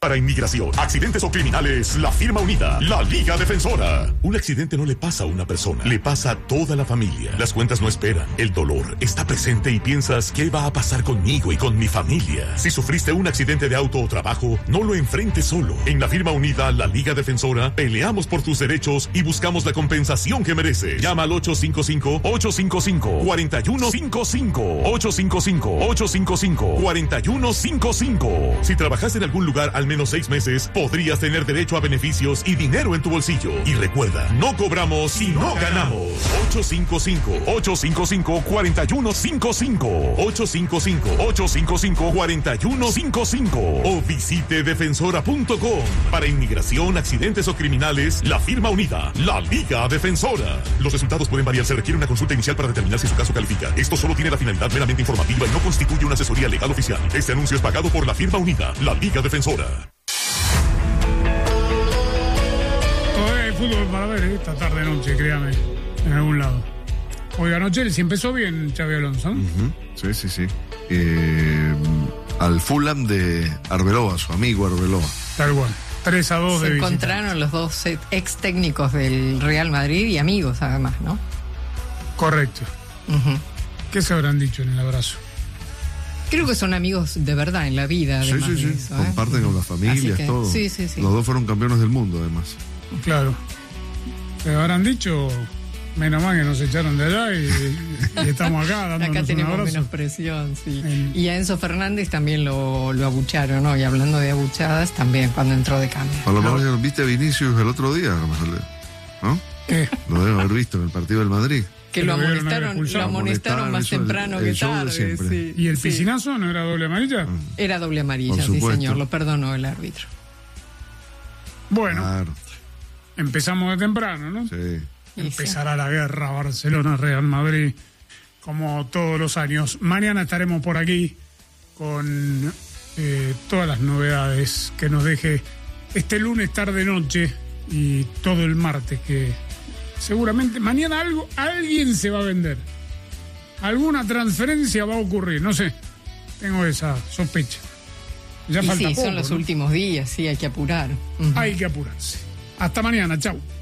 Para inmigración, accidentes o criminales, la firma unida, la Liga Defensora. Un accidente no le pasa a una persona, le pasa a toda la familia. Las cuentas no esperan, el dolor está presente y piensas, ¿qué va a pasar conmigo y con mi familia? Si sufriste un accidente de auto o trabajo, no lo enfrentes solo. En la firma unida, la Liga Defensora, peleamos por tus derechos y buscamos la compensación que mereces. Llama al 855-855-4155. 855-855-4155. Si trabajas en algún lugar al menos 6 meses, podrías tener derecho a beneficios y dinero en tu bolsillo. Y recuerda, no cobramos si no ganamos. 855-855-4155. 855-855-4155. O visite defensora.com. Para inmigración, accidentes o criminales, la firma unida, la Liga Defensora. Los resultados pueden variar. Se requiere una consulta inicial para determinar si su caso califica. Esto solo tiene la finalidad meramente informativa y no constituye una asesoría legal oficial. Este anuncio es pagado por la firma unida, la Liga Defensora. Todavía hay fútbol para ver esta tarde-noche, créame, en algún lado. Oiga, anoche si empezó bien Xabi Alonso, ¿no? Sí. Al Fulham de Arbeloa, su amigo Arbeloa. Tal cual. 3-2 de Se encontraron los dos ex técnicos del Real Madrid y amigos, además, ¿no? Correcto. ¿Qué se habrán dicho en el abrazo? Creo que son amigos de verdad en la vida, además. Sí. de eso, comparten con las familias, todo. Sí. Los dos fueron campeones del mundo, además. Claro. Se habrán dicho, menos mal que nos echaron de allá y estamos acá dándonos acá tenemos un abrazo. menos presión, sí. Y a Enzo Fernández también lo abucharon, ¿no? Y hablando de abuchadas, también cuando entró de cambio. A lo mejor viste a Vinicius el otro día, ¿no? ¿Qué? Lo deben haber visto en el partido del Madrid. Que lo amonestaron más temprano que tarde. Sí. ¿Y el piscinazo no era doble amarilla? Era doble amarilla, sí, señor. Lo perdonó el árbitro. Bueno, claro. Empezamos de temprano, ¿no? Sí. Empezará la guerra Barcelona-Real Madrid, como todos los años. Mañana estaremos por aquí con todas las novedades que nos deje este lunes tarde-noche y todo el martes, que seguramente mañana alguien se va a vender. Alguna transferencia va a ocurrir, no sé. Tengo esa sospecha. Ya falta poco, son los últimos días, sí, hay que apurar. Hay que apurarse. Hasta mañana, chau.